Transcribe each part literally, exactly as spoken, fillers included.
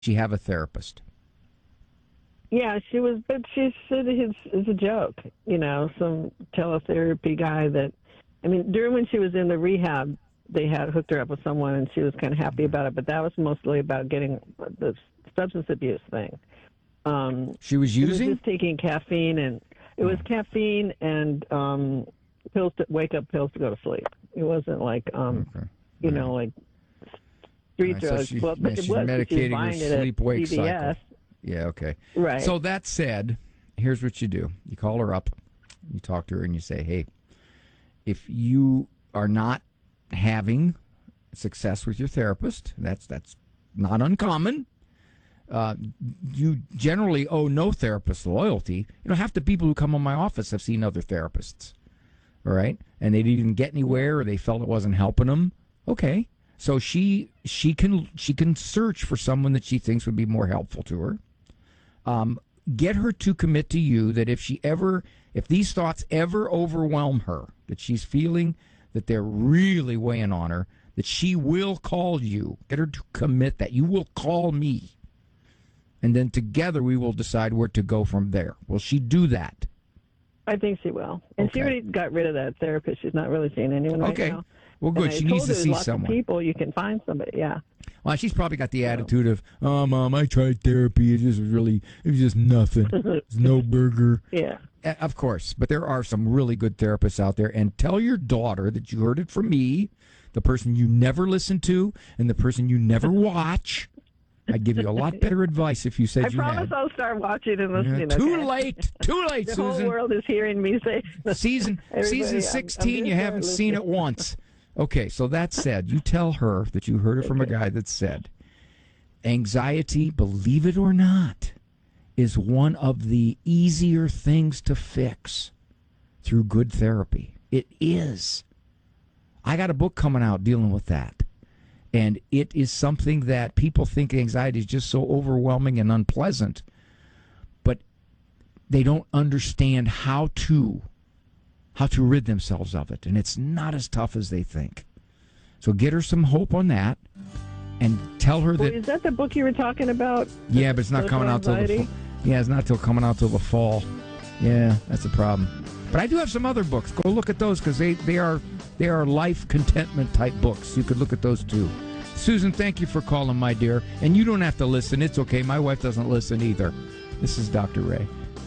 she have a therapist? Yeah, she was, but she said it's, it's a joke, you know, some teletherapy guy that, I mean, during when she was in the rehab, they had hooked her up with someone and she was kind of happy about it, but that was mostly about getting the substance abuse thing. Um, she was using? It was just taking caffeine, and it was caffeine and um, pills to wake up pills to go to sleep. It wasn't like, um, okay. you right. know, like street right, drugs. So she, well, yeah, but she's it was, medicating buying her sleep-wake cycle. Yeah, okay. Right. So that said, here's what you do. You call her up, you talk to her, and you say, hey, if you are not having success with your therapist, that's that's not uncommon. Uh, you generally owe no therapist loyalty. You know, half the people who come in my office have seen other therapists, all right? And they didn't get anywhere, or they felt it wasn't helping them. Okay. So she she can she can search for someone that she thinks would be more helpful to her. Um, get her to commit to you that if she ever, if these thoughts ever overwhelm her, that she's feeling that they're really weighing on her, that she will call you. Get her to commit that you will call me, and then together we will decide where to go from there. Will she do that? I think she will. And okay. She already got rid of that therapist. She's not really seeing anyone right okay. now. Well, good. She needs to see lots someone. Of people, you can find somebody. Yeah. Well, she's probably got the attitude of, "Oh, Mom, I tried therapy. It just was really, it was just nothing. It's no burger." Yeah. Of course, but there are some really good therapists out there. And tell your daughter that you heard it from me, the person you never listen to, and the person you never watch. I'd give you a lot better advice if you said I you promise had. I'll start watching and listening. Yeah, too okay? late. Too late, the Susan. The whole world is hearing me say. Season season sixteen, I'm, I'm you haven't seen it once. Okay, so that said, you tell her that you heard it from okay. a guy that said, anxiety, believe it or not, is one of the easier things to fix through good therapy. It is. I got a book coming out dealing with that. And it is something that people think anxiety is just so overwhelming and unpleasant, but they don't understand how to how to rid themselves of it. And it's not as tough as they think. So get her some hope on that and tell her that... Well, is that the book you were talking about? Yeah, but it's not coming out till the fall. Yeah, it's not till coming out till the fall. Yeah, that's a problem. But I do have some other books. Go look at those because they, they are they are life contentment type books. You could look at those too. Susan, thank you for calling, my dear. And you don't have to listen. It's okay. My wife doesn't listen either. This is Doctor Ray.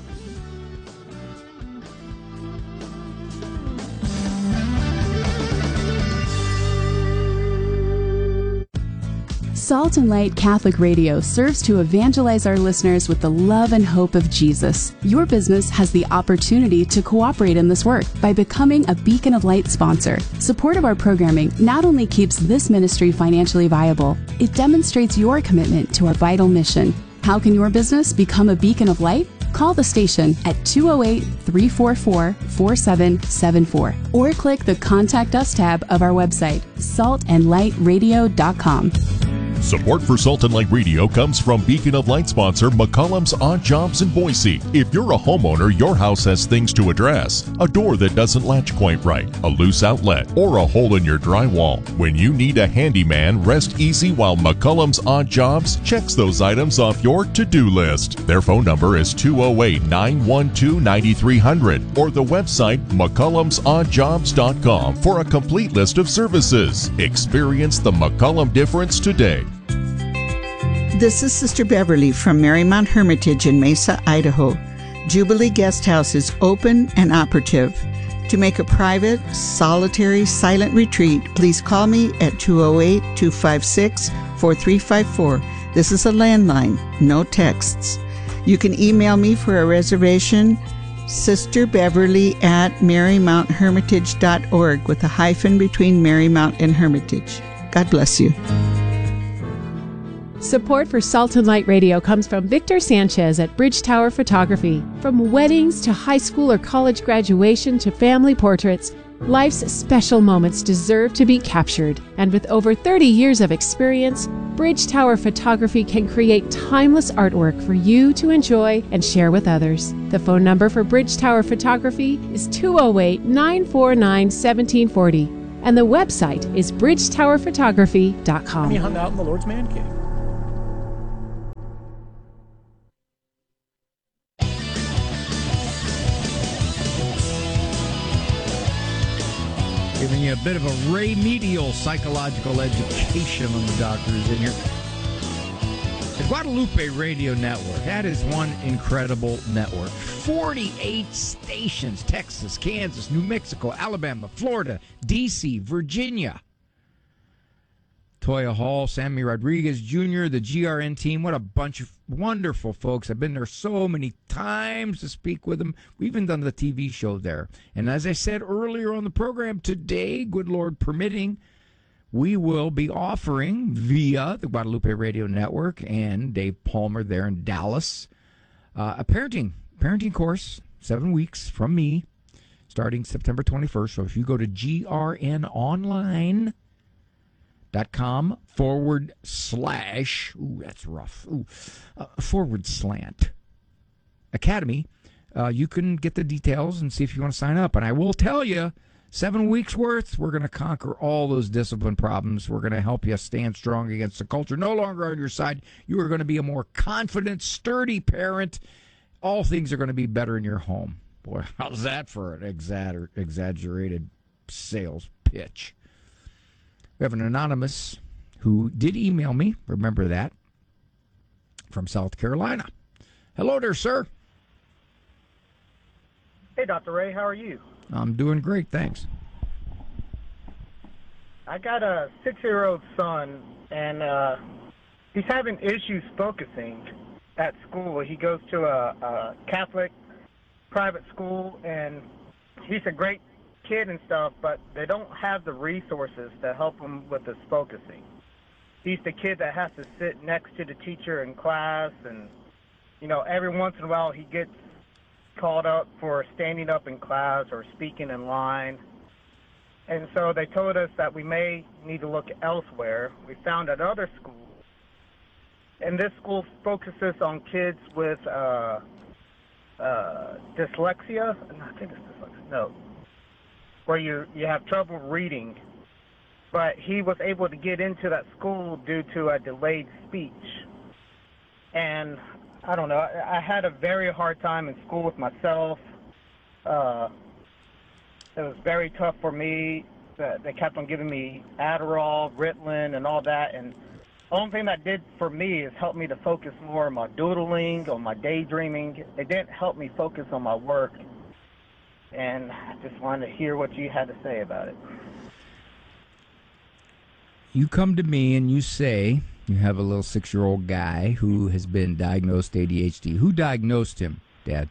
Salt and Light Catholic Radio serves to evangelize our listeners with the love and hope of Jesus. Your business has the opportunity to cooperate in this work by becoming a Beacon of Light sponsor. Support of our programming not only keeps this ministry financially viable, it demonstrates your commitment to our vital mission. How can your business become a beacon of light? Call the station at two oh eight, three four four, four seven seven four or click the Contact Us tab of our website, salt and light radio dot com. Support for Salt and Light Radio comes from Beacon of Light sponsor McCollum's Odd Jobs in Boise. If you're a homeowner, your house has things to address. A door that doesn't latch quite right, a loose outlet, or a hole in your drywall. When you need a handyman, rest easy while McCollum's Odd Jobs checks those items off your to-do list. Their phone number is two oh eight, nine one two, nine three hundred or the website mccollums odd jobs dot com for a complete list of services. Experience the McCollum difference today. This is Sister Beverly from Marymount Hermitage in Mesa, Idaho. Jubilee Guest House is open and operative. To make a private, solitary, silent retreat, please call me at two oh eight, two five six, four three five four. This is a landline, no texts. You can email me for a reservation, Sister Beverly at marymount hermitage dot org with a hyphen between Marymount and Hermitage. God bless you. Support for Salt and Light Radio comes from Victor Sanchez at Bridge Tower Photography. From weddings to high school or college graduation to family portraits, life's special moments deserve to be captured. And with over thirty years of experience, Bridge Tower Photography can create timeless artwork for you to enjoy and share with others. The phone number for Bridge Tower Photography is two oh eight, nine four nine, one seven four oh, and the website is bridge tower photography dot com. We hung out in the Lord's Man Cave. you a bit of a remedial psychological education on the doctors in here. The Guadalupe Radio Network, that is one incredible network. forty-eight stations, Texas, Kansas, New Mexico, Alabama, Florida, D C, Virginia. Toya Hall, Sammy Rodriguez Junior, the G R N team. What a bunch of wonderful folks. I've been there so many times to speak with them. We've even done the T V show there. And as I said earlier on the program today, good Lord permitting, we will be offering via the Guadalupe Radio Network and Dave Palmer there in Dallas uh, a parenting parenting course, seven weeks from me, starting September twenty-first. So if you go to G R N online dot com forward slash, ooh, that's rough, ooh, uh, forward slant academy, uh, you can get the details and see if you want to sign up. And I will tell you, seven weeks worth, we're going to conquer all those discipline problems. We're going to help you stand strong against the culture. No longer on your side. You are going to be a more confident, sturdy parent. All things are going to be better in your home. Boy, how's that for an exagger- exaggerated sales pitch? We have an anonymous who did email me, remember that, from South Carolina. Hello there, sir. Hey, Doctor Ray, how are you? I'm doing great, thanks. I got a six-year-old son, and uh, he's having issues focusing at school. He goes to a, a Catholic private school, and he's a great kid and stuff, but they don't have the resources to help him with his focusing. He's the kid that has to sit next to the teacher in class, and, you know, every once in a while he gets called up for standing up in class or speaking in line. And so they told us that we may need to look elsewhere. We found another school, and this school focuses on kids with uh, uh, dyslexia. I think it's dyslexia. No. Where you, you have trouble reading. But he was able to get into that school due to a delayed speech. And I don't know, I, I had a very hard time in school with myself. Uh, it was very tough for me. Uh, they kept on giving me Adderall, Ritalin, and all that. And the only thing that did for me is help me to focus more on my doodling, on my daydreaming. It didn't help me focus on my work. And I just wanted to hear what you had to say about it. You come to me and you say you have a little six-year-old guy who has been diagnosed A D H D. Who diagnosed him, Dad?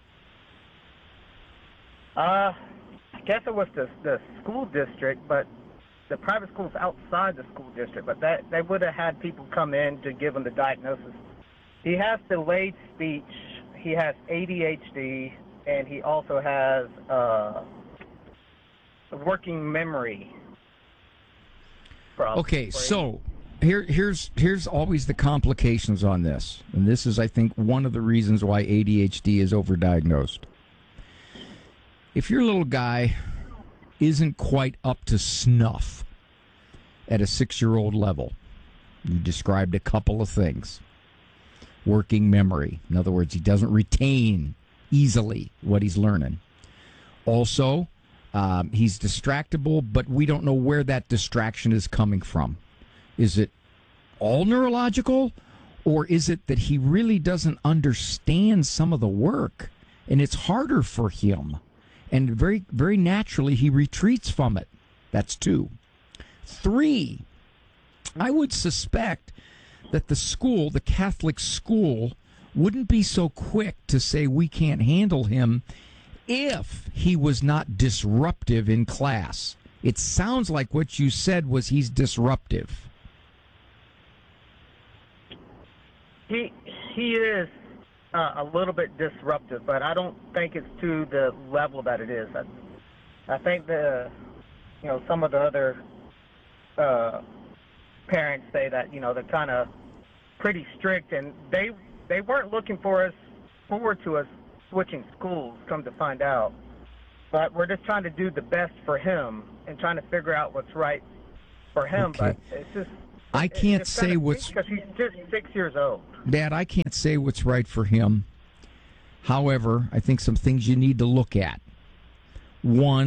Uh, I guess it was the, the school district, but the private school's outside the school district. But that they would have had people come in to give him the diagnosis. He has delayed speech. He has A D H D. And he also has uh, a working memory problem. Okay, so here, here's here's always the complications on this. And this is, I think, one of the reasons why A D H D is overdiagnosed. If your little guy isn't quite up to snuff at a six-year-old level, you described a couple of things. Working memory. In other words, he doesn't retain easily what he's learning. Also, um, he's distractible, but we don't know where that distraction is coming from. Is it all neurological, or is it that he really doesn't understand some of the work, and it's harder for him, and very, very naturally he retreats from it? That's two. Three, I would suspect that the school, the Catholic school, wouldn't be so quick to say we can't handle him if he was not disruptive in class. It sounds like what you said was he's disruptive. He he is uh, a little bit disruptive, but I don't think it's to the level that it is. I, I think the you know some of the other uh, parents say that you know they're kind of pretty strict, and they. They weren't looking for us, forward to us switching schools, come to find out. But we're just trying to do the best for him and trying to figure out what's right for him. Okay. But it's just... I can't say what's... Because he's just six years old. Dad, I can't say what's right for him. However, I think some things you need to look at. One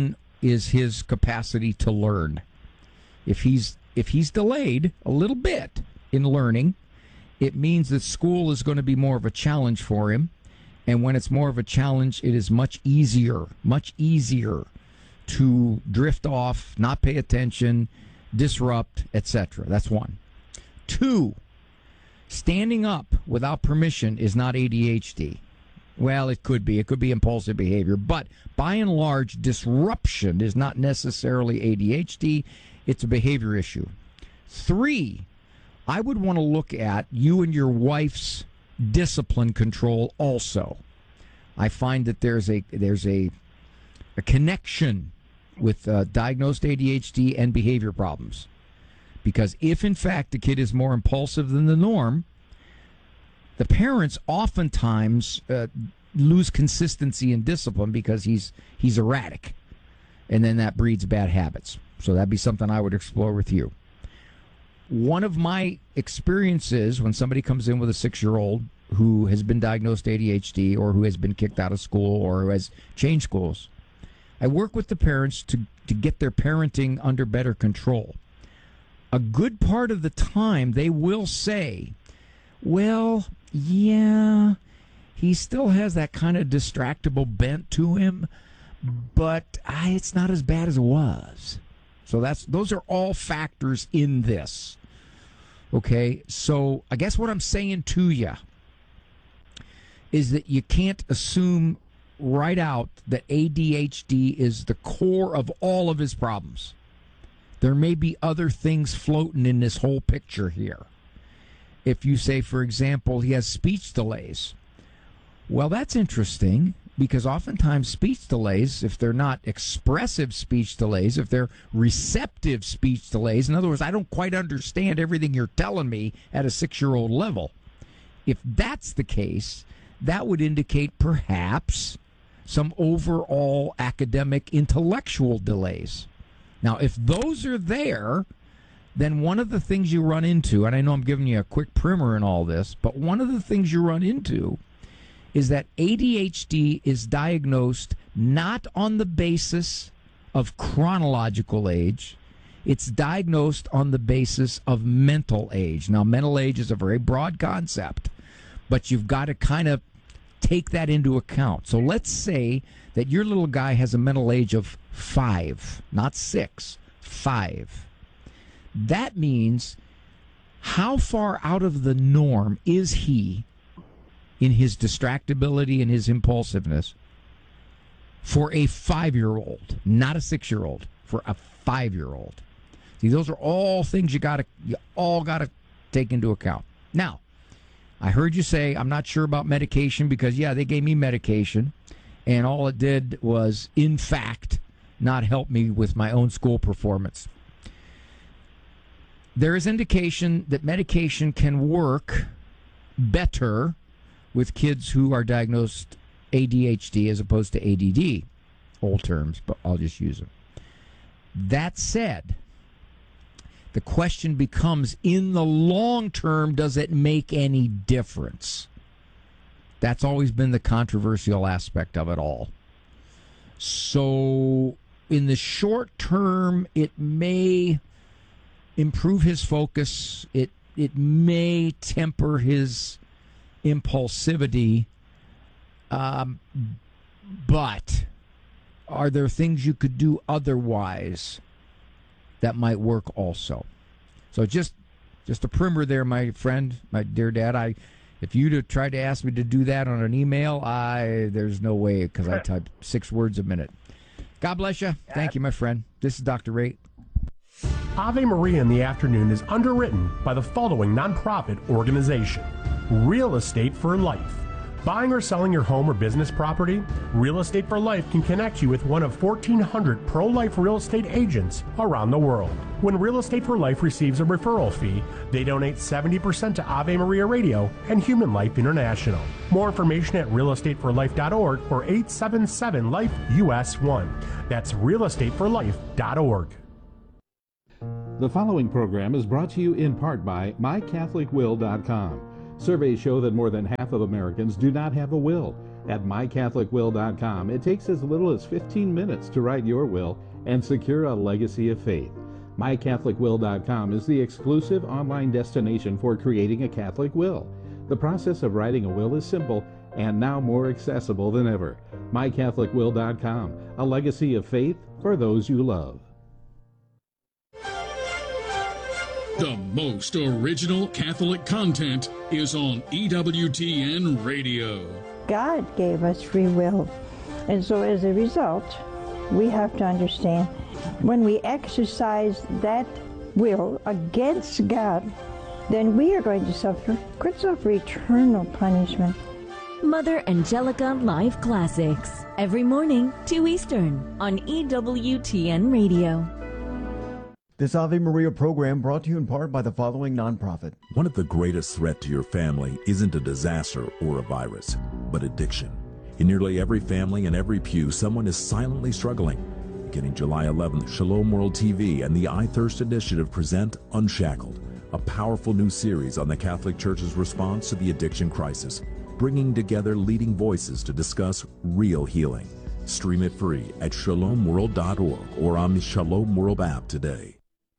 is his capacity to learn. If he's if he's delayed a little bit in learning, it means that school is going to be more of a challenge for him. And when it's more of a challenge, it is much easier, much easier to drift off, not pay attention, disrupt, et cetera. That's one. Two, standing up without permission is not A D H D. Well, it could be. It could be impulsive behavior. But by and large, disruption is not necessarily A D H D. It's a behavior issue. Three, I would want to look at you and your wife's discipline control also. I find that there's a there's a, a connection with uh, diagnosed A D H D and behavior problems. Because if, in fact, the kid is more impulsive than the norm, the parents oftentimes uh, lose consistency and discipline because he's he's erratic. And then that breeds bad habits. So that'd be something I would explore with you. One of my experiences when somebody comes in with a six-year-old who has been diagnosed A D H D or who has been kicked out of school or who has changed schools, I work with the parents to, to get their parenting under better control. A good part of the time, they will say, well, yeah, he still has that kind of distractible bent to him, but I, it's not as bad as it was. So that's those are all factors in this. Okay, so I guess what I'm saying to you is that you can't assume right out that A D H D is the core of all of his problems. There may be other things floating in this whole picture here. If you say, for example, he has speech delays, well, that's interesting because oftentimes speech delays, if they're not expressive speech delays, if they're receptive speech delays, in other words, I don't quite understand everything you're telling me at a six-year-old level. If that's the case, that would indicate perhaps some overall academic intellectual delays. Now, if those are there, then one of the things you run into, and I know I'm giving you a quick primer in all this, but one of the things you run into is that A D H D is diagnosed not on the basis of chronological age. It's diagnosed on the basis of mental age. Now, mental age is a very broad concept, but you've got to kind of take that into account. So let's say that your little guy has a mental age of five, not six, five. That means how far out of the norm is he in his distractibility and his impulsiveness for a five-year-old, not a six-year-old, for a five-year-old. See, those are all things you got to, you all got to take into account. Now, I heard you say, I'm not sure about medication because, yeah, they gave me medication, and all it did was, in fact, not help me with my own school performance. There is indication that medication can work better with kids who are diagnosed A D H D as opposed to A D D. Old terms, but I'll just use them. That said, the question becomes, in the long term, does it make any difference? That's always been the controversial aspect of it all. So, in the short term, it may improve his focus. It it may temper his impulsivity. Um, but are there things you could do otherwise that might work also? So just just a primer there, my friend, my dear dad. I, if you'd have tried to ask me to do that on an email, I there's no way because I type six words a minute. God bless you. Thank you, my friend. This is Doctor Ray. Ave Maria in the Afternoon is underwritten by the following nonprofit organization: Real Estate for Life. Buying or selling your home or business property? Real Estate for Life can connect you with one of fourteen hundred pro-life real estate agents around the world. When Real Estate for Life receives a referral fee, they donate seventy percent to Ave Maria Radio and Human Life International. More information at real estate for life dot org or eight seven seven life U S one. That's real estate for life dot org. The following program is brought to you in part by my catholic will dot com. Surveys show that more than half of Americans do not have a will. At my catholic will dot com, it takes as little as fifteen minutes to write your will and secure a legacy of faith. my catholic will dot com is the exclusive online destination for creating a Catholic will. The process of writing a will is simple and now more accessible than ever. my catholic will dot com, a legacy of faith for those you love. The most original Catholic content is on E W T N Radio. God gave us free will, and so as a result, we have to understand when we exercise that will against God, then we are going to suffer, could suffer eternal punishment. Mother Angelica Live Classics, every morning, two Eastern, on E W T N Radio. This Ave Maria program brought to you in part by the following nonprofit. One of the greatest threats to your family isn't a disaster or a virus, but addiction. In nearly every family and every pew, someone is silently struggling. Beginning July eleventh, Shalom World T V and the I Thirst Initiative present Unshackled, a powerful new series on the Catholic Church's response to the addiction crisis, bringing together leading voices to discuss real healing. Stream it free at shalom world dot org or on the Shalom World app today.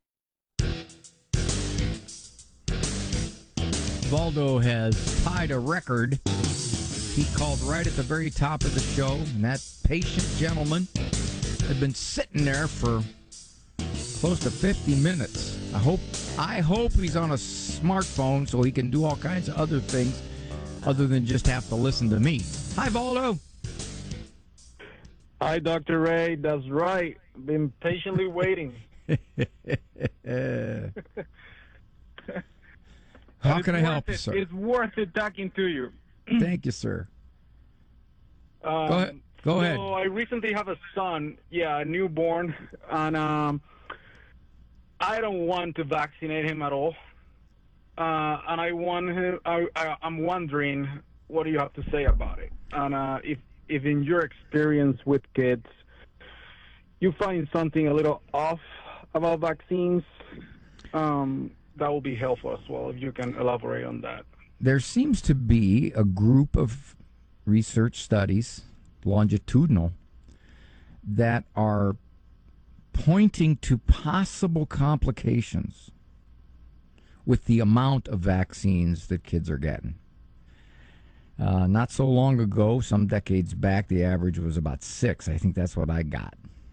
Valdo has tied a record. He called right at the very top of the show, and that patient gentleman had been sitting there for close to fifty minutes. I hope I hope he's on a smartphone so he can do all kinds of other things other than just have to listen to me. Hi, Valdo. Hi, Doctor Ray. That's right. Been patiently waiting. How can I help it, you, sir? It's worth it talking to you. Thank you, sir. Um, Go ahead. Go so ahead. I recently have a son, yeah, a newborn, and um, I don't want to vaccinate him at all. Uh, and I want him, I, I, I'm wondering, what do you have to say about it? And uh, if, if in your experience with kids, you find something a little off about vaccines, um, that will be helpful as well, if you can elaborate on that. There seems to be a group of research studies, longitudinal, that are pointing to possible complications with the amount of vaccines that kids are getting. Uh, not so long ago, some decades back, the average was about six. I think that's what I got.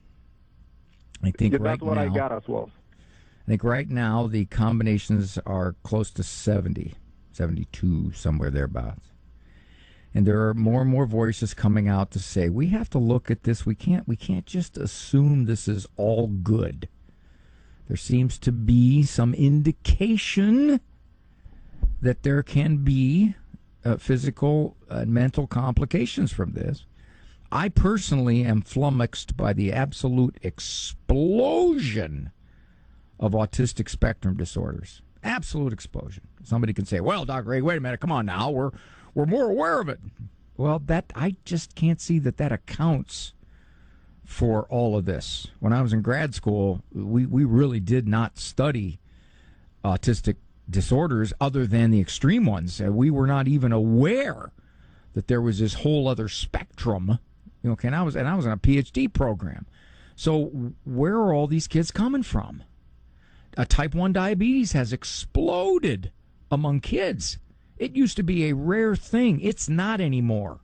I think yeah, right that's what now, I got as well. I think right now the combinations are close to seventy, seventy-two, somewhere thereabouts. And there are more and more voices coming out to say, we have to look at this. We can't, we can't just assume this is all good. There seems to be some indication that there can be uh, physical and mental complications from this. I personally am flummoxed by the absolute explosion of autistic spectrum disorders. Absolute explosion. Somebody can say, well, Doctor Ray, wait a minute, come on now, we're we're more aware of it. Well, that I just can't see that that accounts for all of this. When I was in grad school, we, we really did not study autistic disorders other than the extreme ones. We were not even aware that there was this whole other spectrum. You know, okay, and I was and I was in a P H D program. So where are all these kids coming from? Uh, type one diabetes has exploded among kids. It used to be a rare thing. It's not anymore.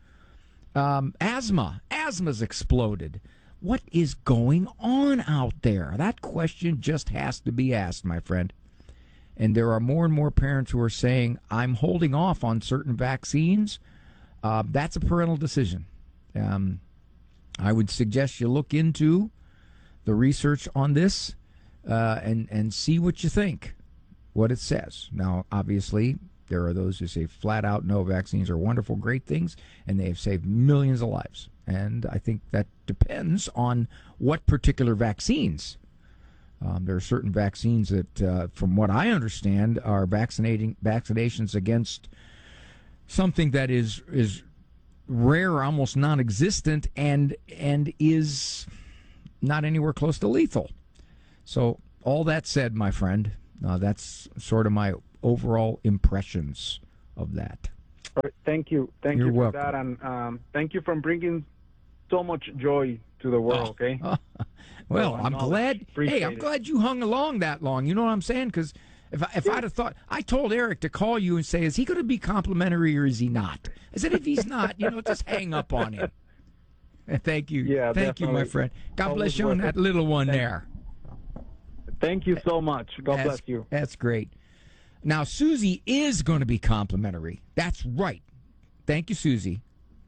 Um, asthma. Asthma's exploded. What is going on out there? That question just has to be asked, my friend. And there are more and more parents who are saying, I'm holding off on certain vaccines. Uh, that's a parental decision. Um, I would suggest you look into the research on this uh, and, and see what you think, what it says. Now, obviously, there are those who say flat out no, vaccines are wonderful, great things, and they have saved millions of lives. And I think that depends on what particular vaccines. Um, there are certain vaccines that, uh, from what I understand, are vaccinating vaccinations against something that is is rare, almost non-existent, and and is not anywhere close to lethal. So all that said, my friend, uh, that's sort of my overall impressions of that. All right, thank you. Thank You're you for welcome. that. And um, thank you for bringing so much joy to the world, okay? Well, So, I'm knowledge. glad. Appreciate Hey, I'm it. glad you hung along that long. You know what I'm saying? Because if I, if I'd have thought, I told Eric to call you and say, is he going to be complimentary or is he not? I said, if he's not, you know, just hang up on him. Thank you. Yeah, Thank you, my definitely. friend. God Always bless you on worth that it. little one Thank- there. Thank you so much. God that's, bless you. That's great. Now, Susie is going to be complimentary. That's right. Thank you, Susie.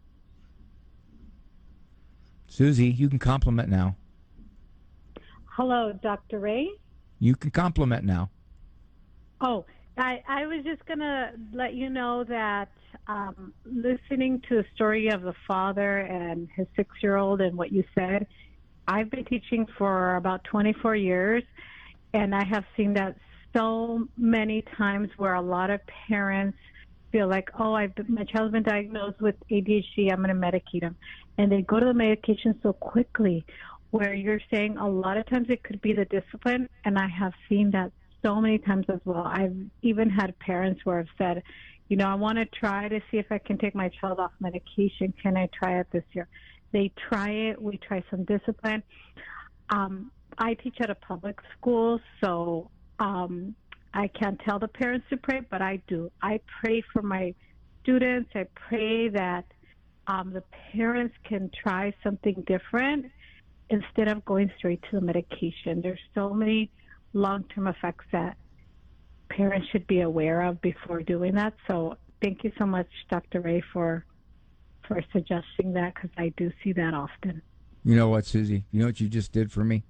Susie, you can compliment now. Hello, Doctor Ray. You can compliment now. Oh, I, I was just going to let you know that um, listening to the story of the father and his six-year-old and what you said, I've been teaching for about twenty-four years, and I have seen that so many times where a lot of parents feel like, oh, I've been, my child's been diagnosed with A D H D, I'm going to medicate him. And they go to the medication so quickly, where you're saying a lot of times it could be the discipline, and I have seen that so many times as well. I've even had parents where I've said, you know, I want to try to see if I can take my child off medication. Can I try it this year? They try it. We try some discipline. Um, I teach at a public school, so um, I can't tell the parents to pray, but I do. I pray for my students. I pray that um, the parents can try something different instead of going straight to the medication. There's so many long-term effects that parents should be aware of before doing that. So thank you so much, Doctor Ray, for for suggesting that, because I do see that often. You know what, Susie? You know what you just did for me?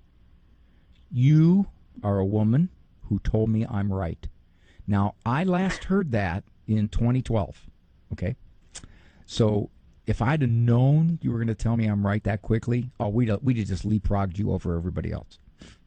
You are a woman who told me I'm right. Now, I last heard that in twenty twelve, okay? So if I'd have known you were going to tell me I'm right that quickly, oh, we'd, we'd have just leapfrogged you over everybody else.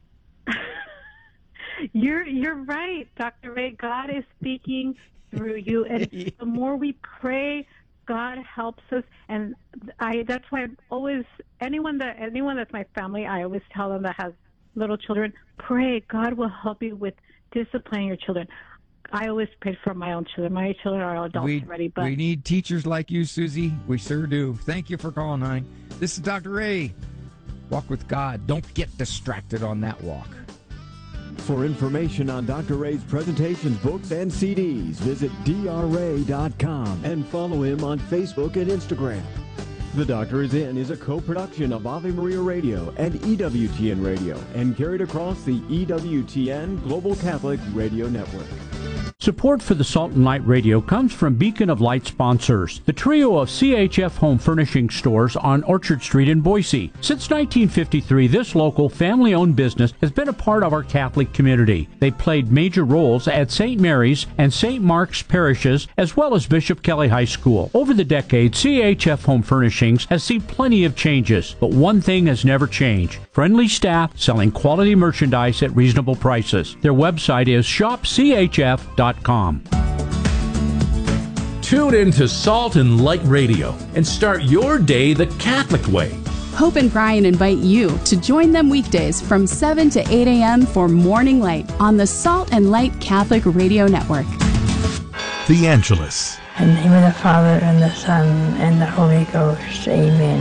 You're you're right, Doctor Ray. God is speaking through you, and the more we pray, God helps us. And I that's why I always anyone that anyone that's my family, I always tell them that has little children, pray. God will help you with disciplining your children. I always pray for my own children. My children are adults we, already, but we need teachers like you, Susie. We sure do. Thank you for calling, honey. This is Doctor Ray. Walk with God. Don't get distracted on that walk. For information on Doctor Ray's presentations, books, and C Ds, visit D R ray dot com and follow him on Facebook and Instagram. The Doctor is In is a co-production of Ave Maria Radio and E W T N Radio and carried across the E W T N Global Catholic Radio Network. Support for the Salt and Light Radio comes from Beacon of Light sponsors, the trio of C H F home furnishing stores on Orchard Street in Boise. Since nineteen fifty-three, this local family-owned business has been a part of our Catholic community. They played major roles at Saint Mary's and Saint Mark's parishes, as well as Bishop Kelly High School. Over the decades, C H F Home Furnishings has seen plenty of changes, but one thing has never changed: friendly staff selling quality merchandise at reasonable prices. Their website is shop c h f dot com. Tune in to Salt and Light Radio and start your day the Catholic way. Hope and Brian invite you to join them weekdays from seven to eight a.m. for Morning Light on the Salt and Light Catholic Radio Network. The Angelus. In the name of the Father, and the Son, and the Holy Ghost. Amen.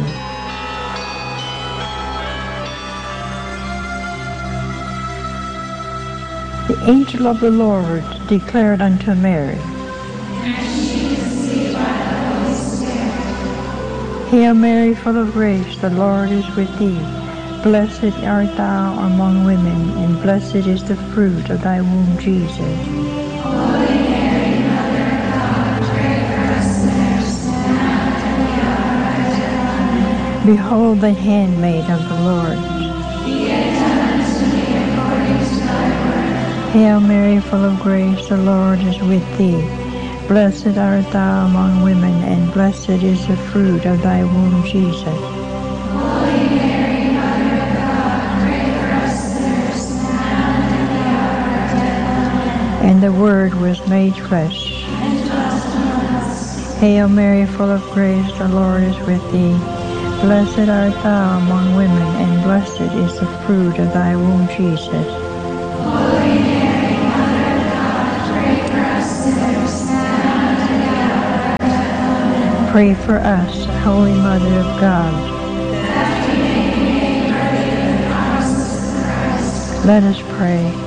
The angel of the Lord declared unto Mary, Hail Mary, full of grace, the Lord is with thee. Blessed art thou among women, and blessed is the fruit of thy womb, Jesus. Holy Mary, Mother of God, pray for us sinners, now and at the hour of our death. Behold the handmaid of the Lord. Be it done unto me according to thy word. Hail Mary, full of grace, the Lord is with thee. Blessed art thou among women, and blessed is the fruit of thy womb, Jesus. Holy Mary, Mother of God, pray for us sinners, now and at the hour of our death. And the Word was made flesh. And dwelt among us. Hail Mary, full of grace, the Lord is with thee. Blessed art thou among women, and blessed is the fruit of thy womb, Jesus. Holy Mary, Mother of God, pray for us sinners, now Pray for us, Holy Mother of God. Let us pray.